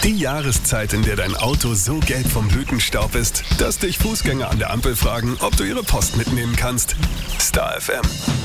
Die Jahreszeit, in der dein Auto so gelb vom Blütenstaub ist, dass dich Fußgänger an der Ampel fragen, ob du ihre Post mitnehmen kannst. Star FM.